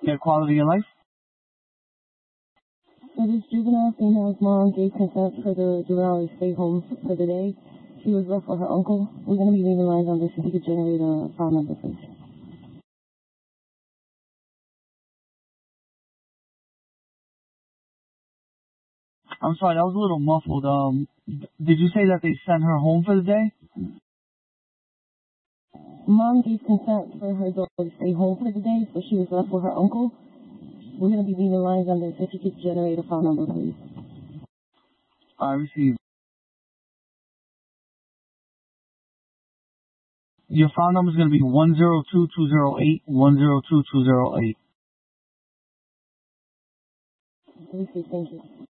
Get quality of life? So this juvenile female's mom gave consent for the juvenile to stay home for the day. She was left with her uncle. We're going to be leaving lines on this if you could generate a file number, please. I'm sorry, that was a little muffled. Did you say that they sent her home for the day? Mom gave consent for her daughter to stay home for the day, so she was left with her uncle. We're going to be leaving lines on this if you could generate a file number, please. I received. Your file number is going to be 102208, 102208. Thank you.